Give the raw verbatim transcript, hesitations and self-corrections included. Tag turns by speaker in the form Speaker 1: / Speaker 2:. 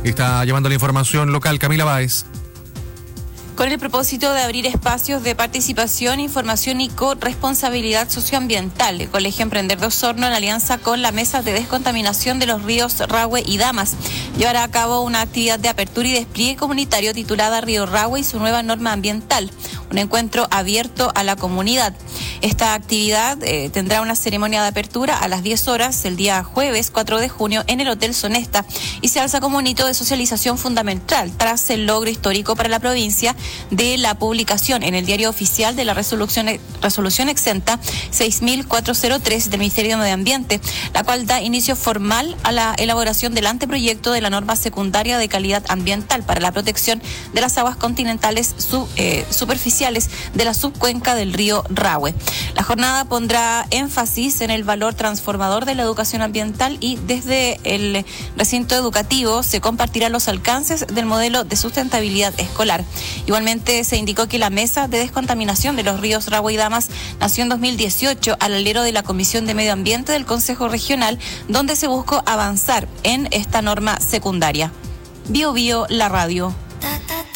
Speaker 1: está llevando la información local. Camila Báez.
Speaker 2: Con el propósito de abrir espacios de participación, información y corresponsabilidad socioambiental, el Colegio Emprender de Osorno, en alianza con la Mesa de Descontaminación de los Ríos Rahue y Damas, llevará a cabo una actividad de apertura y despliegue comunitario titulada Río Rahue y su nueva norma ambiental, un encuentro abierto a la comunidad. Esta actividad eh, tendrá una ceremonia de apertura a las diez horas el día jueves cuatro de junio en el Hotel Sonesta y se alza como un hito de socialización fundamental tras el logro histórico para la provincia de la publicación en el diario oficial de la resolución, resolución exenta seis mil cuatrocientos tres del Ministerio de Medio Ambiente, la cual da inicio formal a la elaboración del anteproyecto de la norma secundaria de calidad ambiental para la protección de las aguas continentales sub, eh, superficiales de la subcuenca del río Rahue. La jornada pondrá énfasis en el valor transformador de la educación ambiental y desde el recinto educativo se compartirán los alcances del modelo de sustentabilidad escolar. Igualmente se indicó que la Mesa de Descontaminación de los Ríos Rahue y Damas nació en dos mil dieciocho al alero de la Comisión de Medio Ambiente del Consejo Regional, donde se buscó avanzar en esta norma secundaria. Bio Bio, la radio.